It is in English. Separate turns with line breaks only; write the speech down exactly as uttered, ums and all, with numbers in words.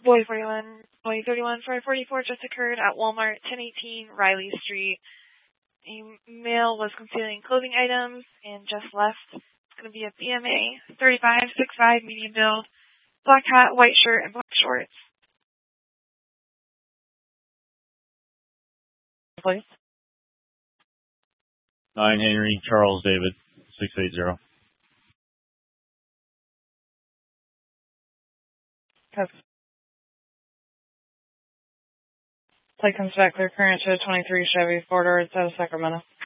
Boy forty-one, Boy thirty-one, four forty-four just occurred at Walmart, ten eighteen Riley Street. A male was concealing clothing items and just left. It's going to be a B M A, thirty-five, six five, medium build, black hat, white shirt, and black shorts. Please.
nine Henry, Charles David, six eight zero.
Plate comes back clear current to a twenty-three Chevy four doors out of Sacramento.